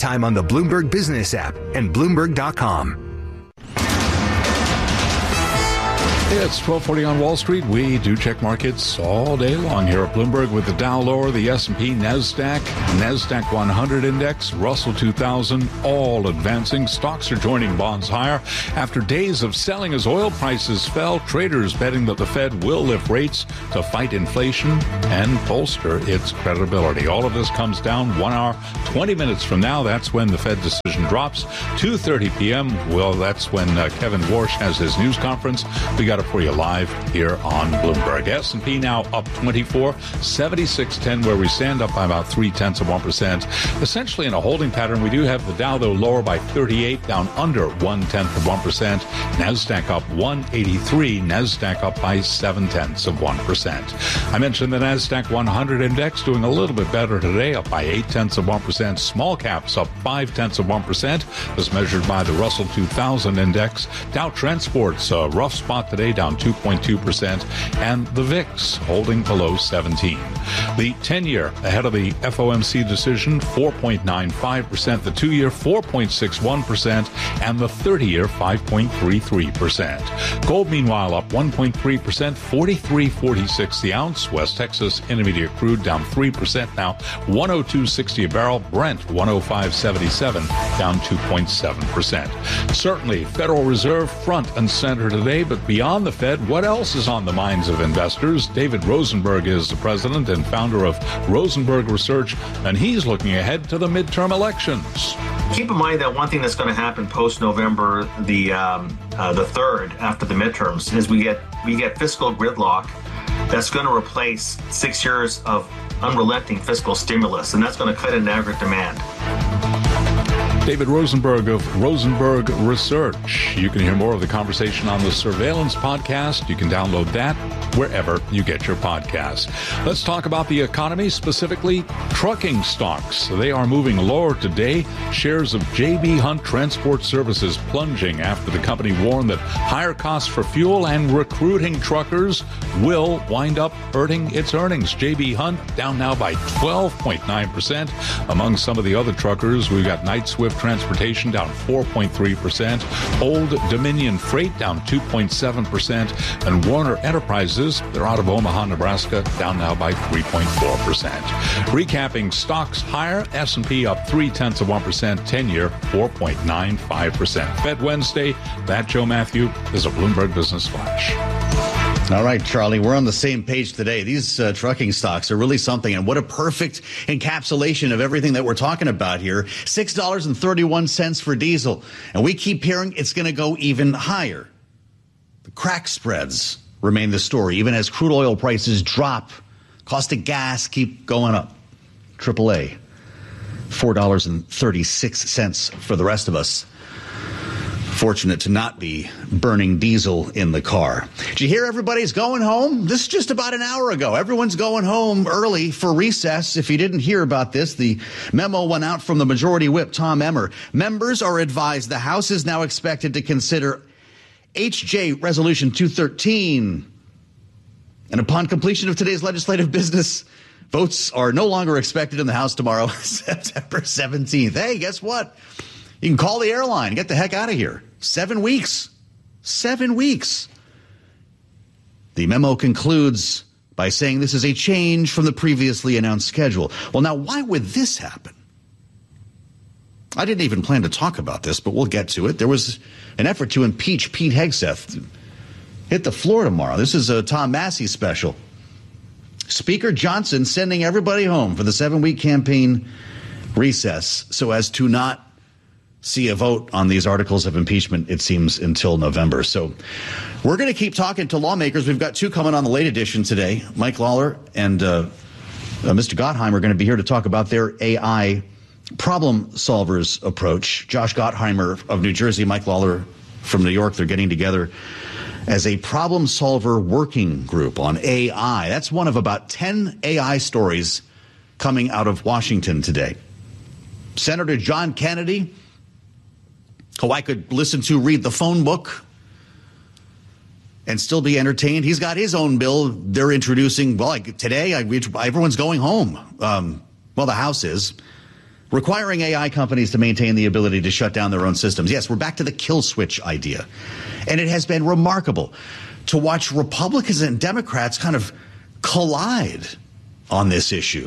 Time on the Bloomberg Business app and Bloomberg.com. It's 12:40 on Wall Street. We do check markets all day long here at Bloomberg with the Dow lower, the S&P, NASDAQ 100 index, Russell 2000, all advancing. Stocks are joining bonds higher after days of selling as oil prices fell. Traders betting that the Fed will lift rates to fight inflation and bolster its credibility. All of this comes down 1 hour, 20 minutes from now. That's when the Fed decision drops. 2:30 p.m. Well, that's when Kevin Warsh has his news conference. We got for you live here on Bloomberg. S&P now up 24, 76.10 where we stand, up by about 0.3%. Essentially in a holding pattern. We do have the Dow, though, lower by 38, down under 0.1%. NASDAQ up 183, NASDAQ up by 0.7%. I mentioned the NASDAQ 100 index doing a little bit better today, up by 0.8%. Small caps up 0.5%, as measured by the Russell 2000 index. Dow Transport's a rough spot today, down 2.2%, and the VIX holding below 17. The 10-year ahead of the FOMC decision, 4.95%, the 2-year 4.61%, and the 30-year 5.33%. Gold, meanwhile, up 1.3%, 43.46 the ounce. West Texas Intermediate crude down 3% now, 102.60 a barrel. Brent 105.77, down 2.7%. Certainly, Federal Reserve front and center today, but beyond the Fed, what else is on the minds of investors? David Rosenberg is the president and founder of Rosenberg Research, and he's looking ahead to the midterm elections. Keep in mind that one thing that's going to happen post-November the 3rd, after the midterms, is we get fiscal gridlock that's going to replace 6 years of unrelenting fiscal stimulus, and that's going to cut in aggregate demand. David Rosenberg of Rosenberg Research. You can hear more of the conversation on the Surveillance podcast. You can download that wherever you get your podcasts. Let's talk about the economy, specifically trucking stocks. They are moving lower today. Shares of J.B. Hunt Transport Services plunging after the company warned that higher costs for fuel and recruiting truckers will wind up hurting its earnings. J.B. Hunt down now by 12.9%. Among some of the other truckers, we've got Knight-Swift Transportation down 4.3%, Old Dominion Freight down 2.7%, and Warner Enterprises, they're out of Omaha, Nebraska, down now by 3.4%. Recapping stocks higher, S&P up 0.3%, 10-year 4.95%. Fed Wednesday, that Joe Matthew is a Bloomberg Business Flash. All right, Charlie, we're on the same page today. These trucking stocks are really something, and what a perfect encapsulation of everything that we're talking about here. $6.31 for diesel, and we keep hearing it's going to go even higher. The crack spreads remain the story, even as crude oil prices drop. Cost of gas keep going up. AAA, $4.36 for the rest of us. Fortunate to not be burning diesel in the car. Did you hear everybody's going home? This is just about an hour ago. Everyone's going home early for recess. If you didn't hear about this, the memo went out from the Majority Whip, Tom Emmer. Members are advised the House is now expected to consider HJ Resolution 213. And upon completion of today's legislative business, votes are no longer expected in the House tomorrow, September 17th. Hey, guess what? You can call the airline. Get the heck out of here. 7 weeks. 7 weeks. The memo concludes by saying this is a change from the previously announced schedule. Well, now, why would this happen? I didn't even plan to talk about this, but we'll get to it. There was an effort to impeach Pete Hegseth. Hit the floor tomorrow. This is a Tom Massey special. Speaker Johnson sending everybody home for the 7-week campaign recess so as to not see a vote on these articles of impeachment, it seems, until November. So we're going to keep talking to lawmakers. We've got two coming on the late edition today. Mike Lawler and Mr. Gottheimer are going to be here to talk about their AI problem solvers approach. Josh Gottheimer of New Jersey, Mike Lawler from New York, they're getting together as a problem solver working group on AI. That's one of about 10 AI stories coming out of Washington today. Senator John Kennedy, who I could listen to read the phone book and still be entertained. He's got his own bill they're introducing. Well, today, everyone's going home. Well, the House is. requiring AI companies to maintain the ability to shut down their own systems. Yes, we're back to the kill switch idea. And it has been remarkable to watch Republicans and Democrats kind of collide on this issue.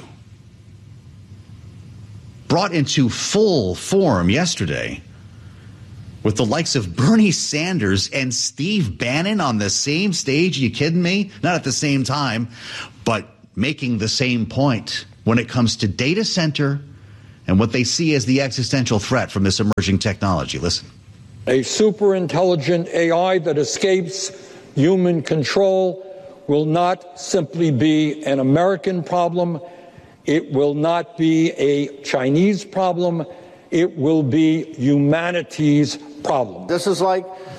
Brought into full form yesterday with the likes of Bernie Sanders and Steve Bannon on the same stage. Are you kidding me? Not at the same time, but making the same point when it comes to data center and what they see as the existential threat from this emerging technology. Listen. A super intelligent AI that escapes human control will not simply be an American problem. It will not be a Chinese problem. It will be humanity's problem. This is like